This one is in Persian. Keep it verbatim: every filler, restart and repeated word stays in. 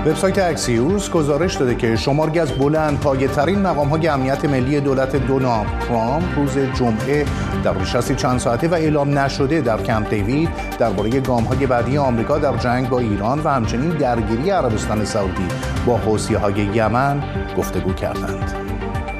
وبسایت اکسیوس گزارش داده که شماری از بلندپایه‌ترین مقام‌های امنیت ملی دولت دونالد ترامپ روز جمعه در نشستی چند ساعته و اعلام نشده در کمپ دیوید درباره گام‌های بعدی آمریکا در جنگ با ایران و همچنین درگیری عربستان سعودی با حوثی‌های یمن گفتگو کردند.